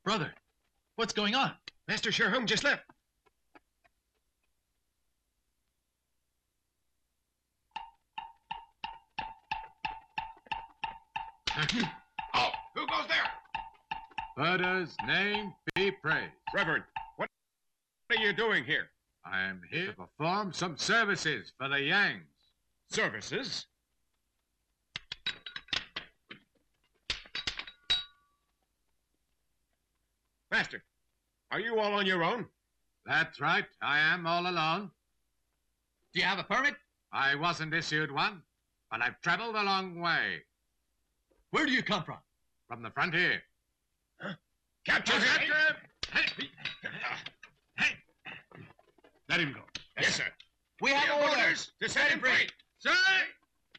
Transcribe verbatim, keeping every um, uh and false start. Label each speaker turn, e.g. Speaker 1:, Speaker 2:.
Speaker 1: Brother, what's going on?
Speaker 2: Master Sherhum just left.
Speaker 3: Oh, who goes there?
Speaker 4: Buddha's name be praised.
Speaker 3: Reverend, what are you doing here?
Speaker 4: I am here to perform some services for the Yangs.
Speaker 3: Services? Master, are you all on your own?
Speaker 4: That's right. I am all alone.
Speaker 1: Do you have a permit?
Speaker 4: I wasn't issued one, but I've traveled a long way.
Speaker 1: Where do you come from?
Speaker 4: From the frontier.
Speaker 3: Huh? Capture him!
Speaker 4: Capture him!
Speaker 3: Hey!
Speaker 2: Let him go.
Speaker 3: Yes, sir.
Speaker 1: We have
Speaker 3: We have
Speaker 1: orders.
Speaker 3: orders to set him free.
Speaker 4: Sir!